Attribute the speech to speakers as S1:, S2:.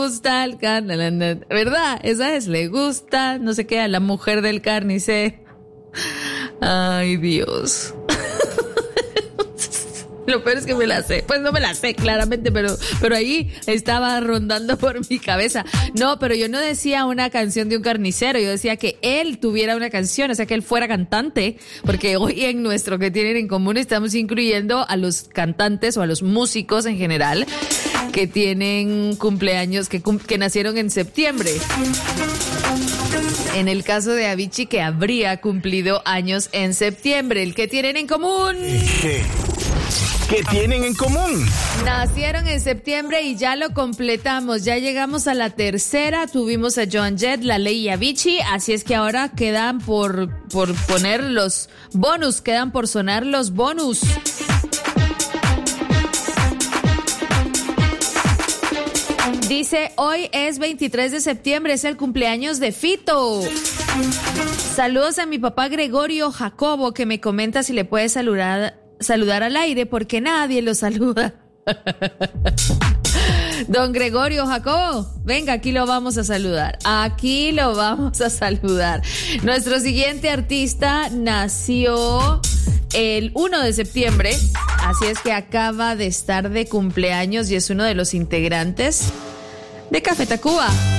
S1: gusta el carne, ¿verdad? Esa es, le gusta, no sé qué, a la mujer del carnicero. Ay, Dios. Lo peor es que me la sé. Pues no me la sé claramente, pero ahí estaba rondando por mi cabeza. No, pero yo no decía una canción de un carnicero, yo decía que él tuviera una canción, o sea, que él fuera cantante, porque hoy en nuestro que tienen en común estamos incluyendo a los cantantes o a los músicos en general que tienen cumpleaños, que nacieron en septiembre. En el caso de Avicii, que habría cumplido años en septiembre. ¿El que tienen en común?
S2: ¿Qué tienen en común?
S1: Nacieron en septiembre y ya lo completamos. Ya llegamos a la tercera. Tuvimos a Joan Jett, La Ley y Avicii. Así es que ahora quedan por poner los bonus. Quedan por sonar los bonus. Dice, hoy es 23 de septiembre, es el cumpleaños de Fito. Saludos a mi papá Gregorio Jacobo, que me comenta si le puede saludar al aire, porque nadie lo saluda. Don Gregorio Jacobo, venga, aquí lo vamos a saludar. Aquí lo vamos a saludar. Nuestro siguiente artista nació el 1 de septiembre, así es que acaba de estar de cumpleaños y es uno de los integrantes de Café Tacuba.